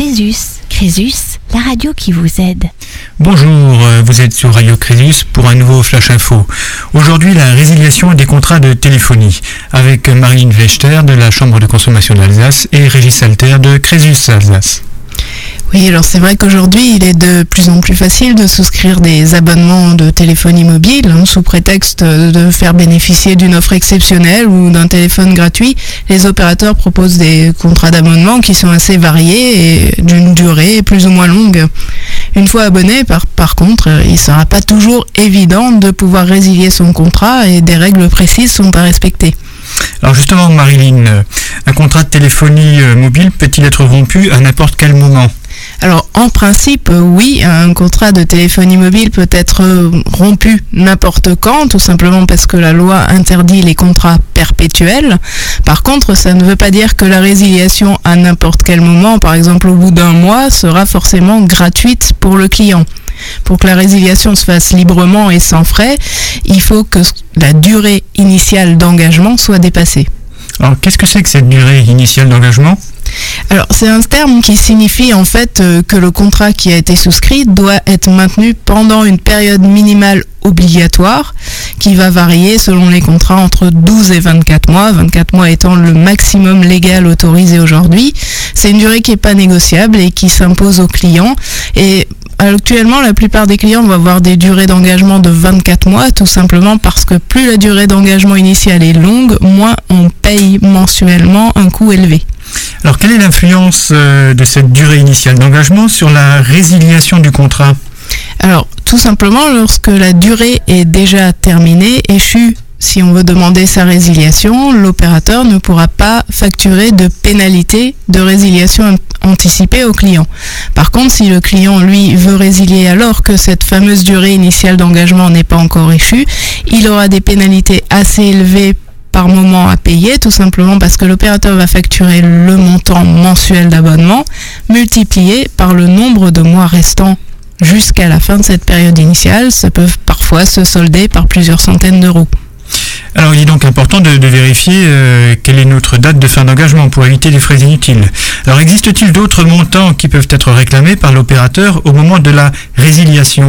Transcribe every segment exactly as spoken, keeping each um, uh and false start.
Crésus, Crésus, la radio qui vous aide. Bonjour, vous êtes sur Radio Crésus pour un nouveau Flash Info. Aujourd'hui, la résiliation des contrats de téléphonie avec Marlene Wechter de la Chambre de consommation d'Alsace et Régis Salter de Crésus Alsace. Oui, alors c'est vrai qu'aujourd'hui, il est de plus en plus facile de souscrire des abonnements de téléphonie mobile, hein, sous prétexte de faire bénéficier d'une offre exceptionnelle ou d'un téléphone gratuit. Les opérateurs proposent des contrats d'abonnement qui sont assez variés et d'une durée plus ou moins longue. Une fois abonné, par, par contre, il ne sera pas toujours évident de pouvoir résilier son contrat et des règles précises ne sont pas respectées. Alors justement, Marilyn, un contrat de téléphonie mobile peut-il être rompu à n'importe quel moment ? Alors, en principe, oui, un contrat de téléphonie mobile peut être rompu n'importe quand, tout simplement parce que la loi interdit les contrats perpétuels. Par contre, ça ne veut pas dire que la résiliation à n'importe quel moment, par exemple au bout d'un mois, sera forcément gratuite pour le client. Pour que la résiliation se fasse librement et sans frais, il faut que la durée initiale d'engagement soit dépassée. Alors, qu'est-ce que c'est que cette durée initiale d'engagement ? Alors, c'est un terme qui signifie en fait euh, que le contrat qui a été souscrit doit être maintenu pendant une période minimale obligatoire qui va varier selon les contrats entre douze et vingt-quatre mois, vingt-quatre mois étant le maximum légal autorisé aujourd'hui. C'est une durée qui n'est pas négociable et qui s'impose aux clients. Et actuellement, la plupart des clients vont avoir des durées d'engagement de vingt-quatre mois, tout simplement parce que plus la durée d'engagement initiale est longue, moins on paye mensuellement un coût élevé. Alors, quelle est l'influence euh, de cette durée initiale d'engagement sur la résiliation du contrat ? Alors, tout simplement, lorsque la durée est déjà terminée, échue, si on veut demander sa résiliation, l'opérateur ne pourra pas facturer de pénalité de résiliation anticipée au client. Par contre, si le client, lui, veut résilier alors que cette fameuse durée initiale d'engagement n'est pas encore échue, il aura des pénalités assez élevées par moment à payer, tout simplement parce que l'opérateur va facturer le montant mensuel d'abonnement multiplié par le nombre de mois restants jusqu'à la fin de cette période initiale. Ça peut parfois se solder par plusieurs centaines d'euros. Alors, il est donc important de, de vérifier euh, quelle est notre date de fin d'engagement pour éviter des frais inutiles. Alors, existe-t-il d'autres montants qui peuvent être réclamés par l'opérateur au moment de la résiliation ?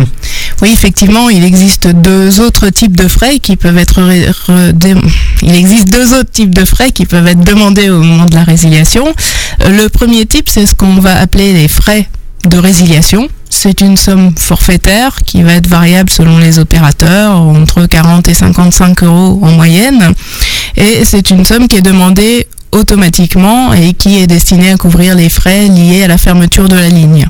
Oui, effectivement, il existe deux autres types de frais qui peuvent être ré- re- dé- il existe deux autres types de frais qui peuvent être demandés au moment de la résiliation. Le premier type, c'est ce qu'on va appeler les frais de résiliation. C'est une somme forfaitaire qui va être variable selon les opérateurs, entre quarante et cinquante-cinq euros en moyenne. Et c'est une somme qui est demandée automatiquement et qui est destinée à couvrir les frais liés à la fermeture de la ligne.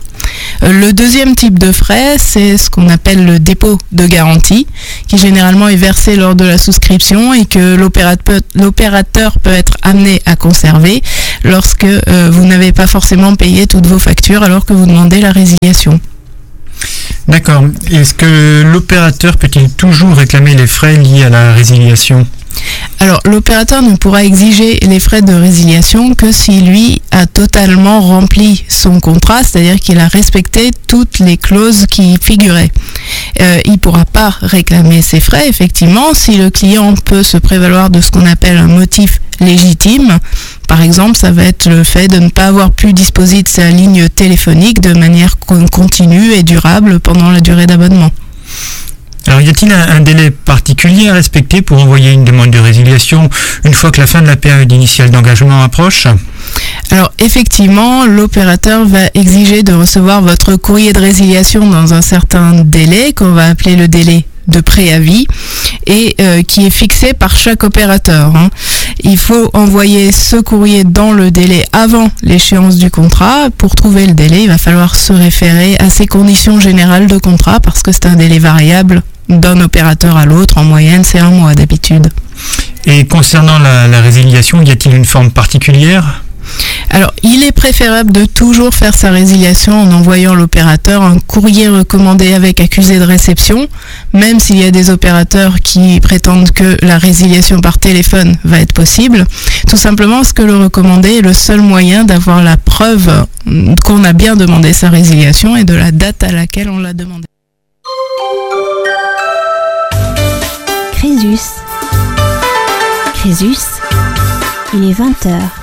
Le deuxième type de frais, c'est ce qu'on appelle le dépôt de garantie, qui généralement est versé lors de la souscription et que l'opérateur, l'opérateur peut être amené à conserver lorsque euh, vous n'avez pas forcément payé toutes vos factures alors que vous demandez la résiliation. D'accord. Est-ce que l'opérateur peut-il toujours réclamer les frais liés à la résiliation ? Alors, l'opérateur ne pourra exiger les frais de résiliation que si lui a totalement rempli son contrat, c'est-à-dire qu'il a respecté toutes les clauses qui y figuraient. Euh, il ne pourra pas réclamer ces frais, effectivement, si le client peut se prévaloir de ce qu'on appelle un motif légitime. Par exemple, ça va être le fait de ne pas avoir pu disposer de sa ligne téléphonique de manière continue et durable pendant la durée d'abonnement. Alors, y a-t-il un, un délai particulier à respecter pour envoyer une demande de résiliation une fois que la fin de la période initiale d'engagement approche ? Alors, effectivement, l'opérateur va exiger de recevoir votre courrier de résiliation dans un certain délai, qu'on va appeler le délai de préavis, et euh, qui est fixé par chaque opérateur. Hein. Il faut envoyer ce courrier dans le délai avant l'échéance du contrat. Pour trouver le délai, il va falloir se référer à ces conditions générales de contrat parce que c'est un délai variable d'un opérateur à l'autre. En moyenne, c'est un mois d'habitude. Et concernant la, la résiliation, y a-t-il une forme particulière ? Alors, il est préférable de toujours faire sa résiliation en envoyant l'opérateur un courrier recommandé avec accusé de réception, même s'il y a des opérateurs qui prétendent que la résiliation par téléphone va être possible. Tout simplement parce que le recommandé est le seul moyen d'avoir la preuve qu'on a bien demandé sa résiliation et de la date à laquelle on l'a demandé. Crésus. Crésus, il est vingt heures.